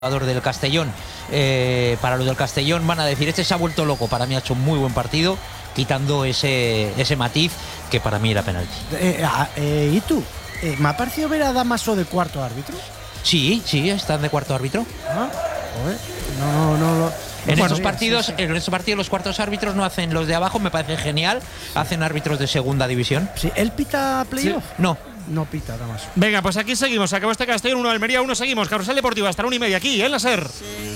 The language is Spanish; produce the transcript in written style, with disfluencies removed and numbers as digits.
jugador del Castellón, para lo del Castellón van a decir, este se ha vuelto loco. Para mí ha hecho un muy buen partido, quitando ese matiz que para mí era penalti. ¿Y tú? ¿Me ha parecido ver a Damaso de cuarto árbitro? Sí, están de cuarto árbitro. Joder, no. En estos partidos los cuartos árbitros no hacen los de abajo, me parece genial. Hacen árbitros de segunda división. Sí, ¿él pita playoff? Sí. No pita, Damaso. Venga, pues aquí seguimos. Acabó este Castellón 1, Almería 1. Seguimos. Carrusel Deportivo hasta la 1:30 aquí, en la SER.